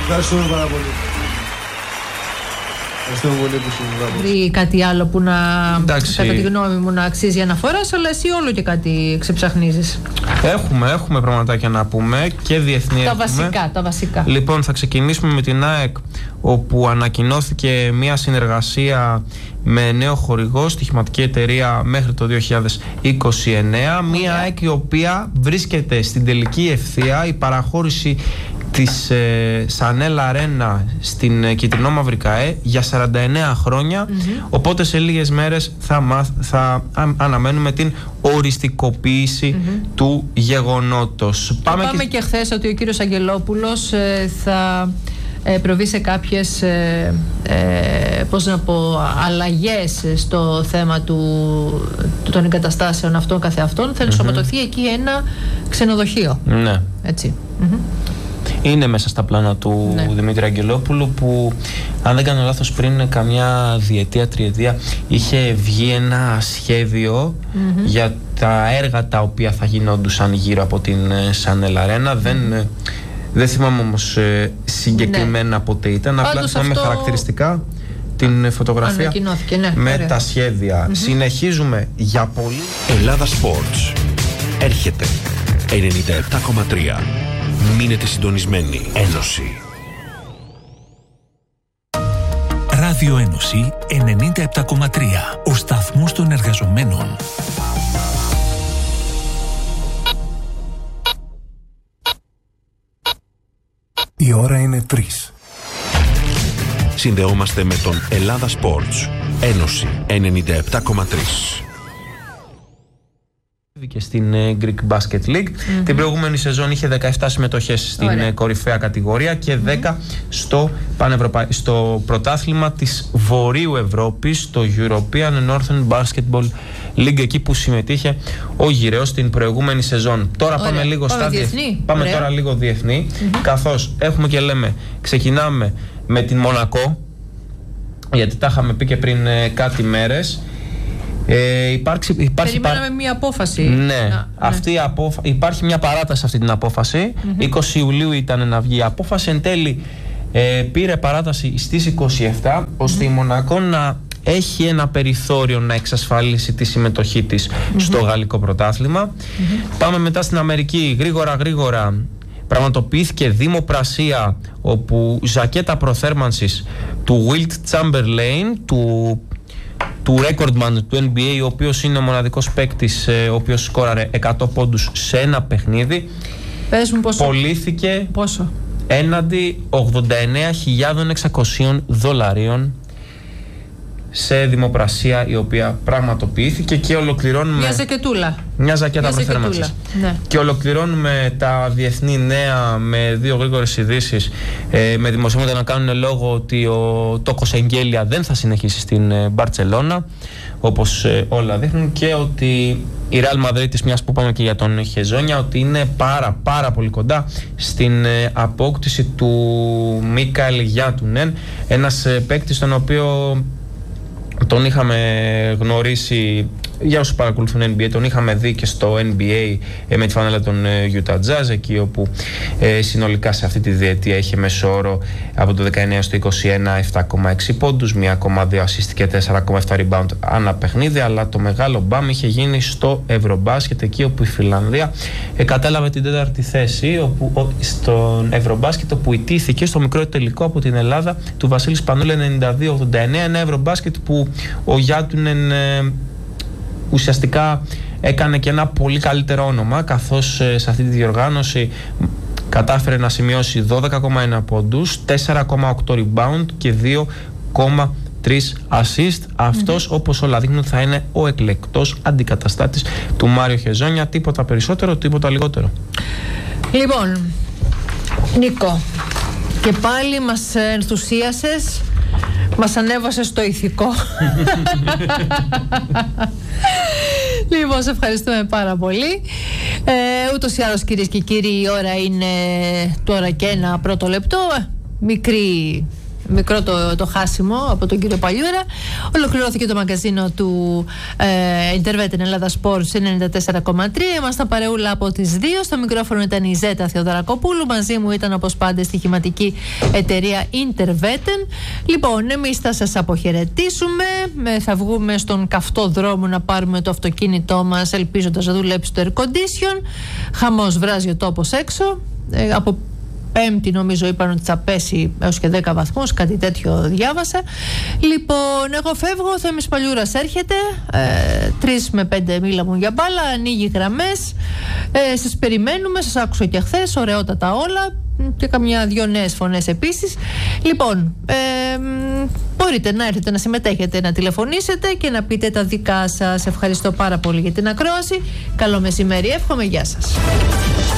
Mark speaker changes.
Speaker 1: Ευχαριστούμε πάρα πολύ.
Speaker 2: Βρει κάτι άλλο που να, κατά τη γνώμη μου, να αξίζει αναφοράς, αλλά εσύ όλο και κάτι ξεψαχνίζεις.
Speaker 3: Έχουμε πραγματάκια να πούμε και διεθνή.
Speaker 2: Τα βασικά.
Speaker 3: Λοιπόν, θα ξεκινήσουμε με την ΑΕΚ, όπου ανακοινώθηκε μια συνεργασία με νέο χορηγό, στοιχηματική εταιρεία, μέχρι το 2029. Μια ΑΕΚ η οποία βρίσκεται στην τελική ευθεία. Η παραχώρηση της Σανέλ Αρένα στην Κιτρινόμαυρη ΚΑΕ για 49 χρόνια. Οπότε σε λίγες μέρες θα αναμένουμε την οριστικοποίηση του γεγονότος.
Speaker 2: Πάμε και χθες ότι ο κύριος Αγγελόπουλος θα προβεί σε κάποιες αλλαγές στο θέμα των εγκαταστάσεων αυτών καθεαυτών. Θα ενσωματωθεί εκεί ένα ξενοδοχείο.
Speaker 3: Ναι.
Speaker 2: Έτσι.
Speaker 3: Είναι μέσα στα πλάνα του Δημήτρη Αγγελόπουλου, που αν δεν κάνω λάθος πριν καμιά διετία, τριετία είχε βγει ένα σχέδιο για τα έργα τα οποία θα γινόντουσαν γύρω από την Σανέλ Αρένα. Δεν θυμάμαι όμως συγκεκριμένα πότε ήταν, απλά θυμάμαι χαρακτηριστικά την φωτογραφία με τα σχέδια. Συνεχίζουμε για πολύ.
Speaker 4: Ελλάδα Sports έρχεται 97,3. Μείνετε συντονισμένοι. Ένωση.
Speaker 5: Ράδιο Ένωση 97,3. Ο σταθμός των εργαζομένων.
Speaker 6: Η ώρα είναι 3.
Speaker 4: Συνδεόμαστε με τον Ελλάδα Sports. Ένωση 97,3.
Speaker 3: Και στην Greek Basket League. Την προηγούμενη σεζόν είχε 17 συμμετοχές στην κορυφαία κατηγορία και 10 στο πρωτάθλημα της Βορείου Ευρώπης, το European Northern Basketball League, εκεί που συμμετείχε ο Γυραιός την προηγούμενη σεζόν. Τώρα πάμε λίγο στα διεθνή. Πάμε τώρα λίγο διεθνή, καθώς έχουμε και λέμε, ξεκινάμε με την Μονακό, γιατί τα είχαμε πει και πριν κάτι μέρες.
Speaker 2: Περιμέναμε μια απόφαση.
Speaker 3: Ναι, υπάρχει μια παράταση σε αυτή την απόφαση. 20 Ιουλίου ήταν να βγει η απόφαση. Εν τέλει πήρε παράταση στις 27, ώστε η Μονακό να έχει ένα περιθώριο να εξασφαλίσει τη συμμετοχή της στο γαλλικό πρωτάθλημα. Πάμε μετά στην Αμερική. Γρήγορα πραγματοποιήθηκε δημοπρασία, όπου ζακέτα προθέρμανσης του Wilt Chamberlain, του recordman του NBA, ο οποίος είναι ο μοναδικός παίκτης ο οποίος σκόραρε 100 πόντους σε ένα παιχνίδι, πωλήθηκε έναντι $89.600 σε δημοπρασία, η οποία πραγματοποιήθηκε, και ολοκληρώνουμε μια ζακέτα προθέρμανσης. Και ολοκληρώνουμε τα διεθνή νέα με δύο γρήγορες ειδήσεις, με δημοσιεύματα να κάνουν λόγο ότι ο Τόκος Εγγέλια δεν θα συνεχίσει στην Μπαρτσελώνα, όπως όλα δείχνουν, και ότι η Ρεάλ Μαδρίτης, μιας που πάμε και για τον Χεζόνια, ότι είναι πάρα πολύ κοντά στην απόκτηση του Μίκαελ Γιάτουνεν, ένας παίκτης τον οποίο τον είχαμε γνωρίσει, για όσους παρακολουθούν NBA, τον είχαμε δει και στο NBA με τη φανέλα των Utah Jazz, εκεί όπου συνολικά σε αυτή τη διετία είχε μέσο όρο από το 19 στο 21 7,6 πόντους, 1,2 assist και 4,7 rebound ανά παιχνίδι. Αλλά το μεγάλο μπαμ είχε γίνει στο Ευρωμπάσκετ, εκεί όπου η Φιλανδία κατέλαβε την 4η θέση στον Ευρωμπάσκετ, όπου ιτήθηκε στο μικρό τελικό από την Ελλάδα του Βασίλη Σπανούλη 92-89. Ένα Ευρωμπάσκετ που ο Γιάτουνεν ουσιαστικά έκανε και ένα πολύ καλύτερο όνομα, καθώς σε αυτή τη διοργάνωση κατάφερε να σημειώσει 12,1 πόντους, 4,8 rebound και 2,3 assist. Αυτός, όπως όλα δείχνουν, θα είναι ο εκλεκτός αντικαταστάτης του Μάριο Χεζόνια. Τίποτα περισσότερο, τίποτα λιγότερο.
Speaker 2: Λοιπόν, Νίκο, και πάλι μας ενθουσίασες, μας ανέβασες στο ηθικό. Λοιπόν, σε ευχαριστούμε πάρα πολύ. Ούτως ή άλλως, κυρίες και κύριοι, η ώρα είναι τώρα και ένα πρώτο λεπτό. Μικρή μικρό το χάσιμο από τον κύριο Παλιούρα. Ολοκληρώθηκε το μαγκαζίνο του Interveten Ελλάδα Sports 94,3. Ήμασταν παρεούλα από τις 2. Στο μικρόφωνο ήταν η Ζέτα Θεοδωρακοπούλου. Μαζί μου ήταν όπως πάντα η στοιχηματική εταιρεία Interveten. Λοιπόν, εμείς θα σας αποχαιρετήσουμε. Θα βγούμε στον καυτό δρόμο να πάρουμε το αυτοκίνητό μας, ελπίζοντας να δουλέψει το air condition. Χαμός, βράζει ο τόπος έξω. Από Πέμπτη νομίζω είπαν ότι θα πέσει έως και 10 βαθμούς, κάτι τέτοιο διάβασα. Λοιπόν, εγώ φεύγω, ο Θέμης Παλιούρας έρχεται, 3 με 5 μίλα μου για μπάλα, ανοίγει γραμμές, σας περιμένουμε, σας άκουσα και χθες, ωραιότατα όλα και καμιά 2 νέες φωνές επίσης. Λοιπόν, μπορείτε να έρθετε να συμμετέχετε, να τηλεφωνήσετε και να πείτε τα δικά σας. Ευχαριστώ πάρα πολύ για την ακρόαση. Καλό μεσημέρι, εύχομαι, γεια σας.